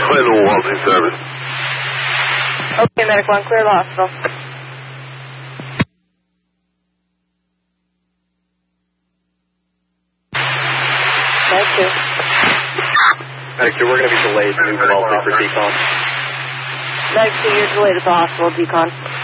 clear to Walton service. Okay, Medic 1, clear the hospital. Medic 2. Medic 2, we're going to be delayed to move Walton for decon. Medic 2, you're delayed at the hospital, decon.